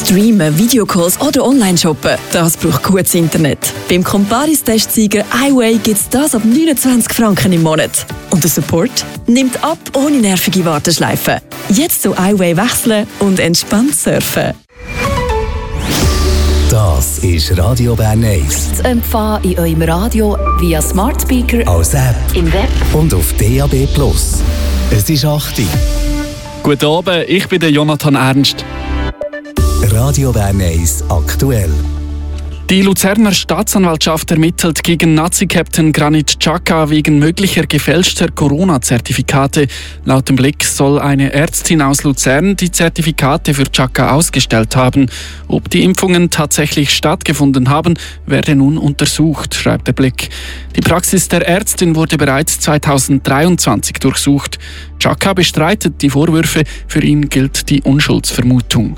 Streamen, Videocalls oder Online-Shoppen, das braucht gutes Internet. Beim Comparis-Testsieger iWay gibt es das ab 29 Franken im Monat. Und der Support nimmt ab ohne nervige Warteschleifen. Jetzt zu iWay wechseln und entspannt surfen. Das ist Radio Bern 1. Zu empfangen in eurem Radio via Smart Speaker, Als App im Web und auf DAB+. Es ist 8 Uhr. Guten Abend, ich bin der Jonathan Ernst. Radio Bern 1 aktuell. Die Luzerner Staatsanwaltschaft ermittelt gegen Nazi-Captain Granit Xhaka wegen möglicher gefälschter Corona-Zertifikate. Laut dem Blick soll eine Ärztin aus Luzern die Zertifikate für Xhaka ausgestellt haben. Ob die Impfungen tatsächlich stattgefunden haben, werde nun untersucht, schreibt der Blick. Die Praxis der Ärztin wurde bereits 2023 durchsucht. Xhaka bestreitet die Vorwürfe, für ihn gilt die Unschuldsvermutung.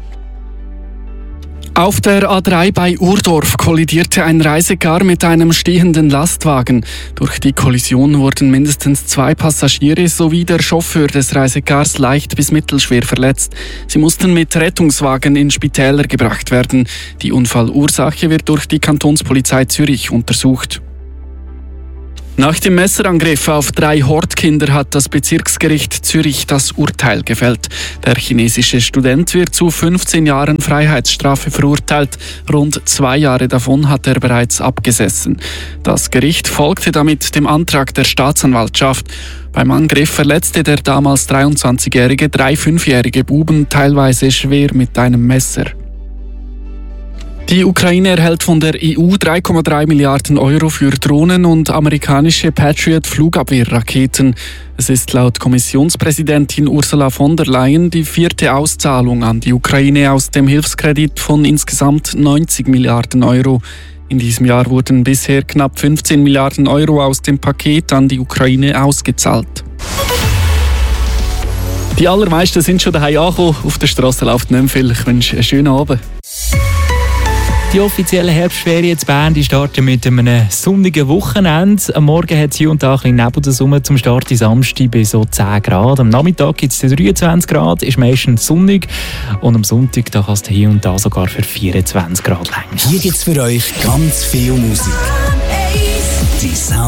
Auf der A3 bei Urdorf kollidierte ein Reisegar mit einem stehenden Lastwagen. Durch die Kollision wurden mindestens 2 Passagiere sowie der Chauffeur des Reisegars leicht bis mittelschwer verletzt. Sie mussten mit Rettungswagen in Spitäler gebracht werden. Die Unfallursache wird durch die Kantonspolizei Zürich untersucht. Nach dem Messerangriff auf 3 Hortkinder hat das Bezirksgericht Zürich das Urteil gefällt. Der chinesische Student wird zu 15 Jahren Freiheitsstrafe verurteilt. Rund 2 Jahre davon hat er bereits abgesessen. Das Gericht folgte damit dem Antrag der Staatsanwaltschaft. Beim Angriff verletzte der damals 23-jährige 3 5-jährige Buben teilweise schwer mit einem Messer. Die Ukraine erhält von der EU 3,3 Milliarden Euro für Drohnen und amerikanische Patriot-Flugabwehrraketen. Es ist laut Kommissionspräsidentin Ursula von der Leyen die 4. Auszahlung an die Ukraine aus dem Hilfskredit von insgesamt 90 Milliarden Euro. In diesem Jahr wurden bisher knapp 15 Milliarden Euro aus dem Paket an die Ukraine ausgezahlt. Die allermeisten sind schon daheim angekommen. Auf der Straße läuft nicht mehr viel. Ich wünsche einen schönen Abend. Die offiziellen Herbstferien in Bern die starten mit einem sonnigen Wochenende. Am Morgen hat es hier und da ein bisschen Nebel dazu. Zum Start am Samstag bei so 10 Grad. Am Nachmittag gibt es 23 Grad, ist meistens sonnig. Und am Sonntag da kann es hier und da sogar für 24 Grad reichen. Hier gibt es für euch ganz viel Musik. Die Sound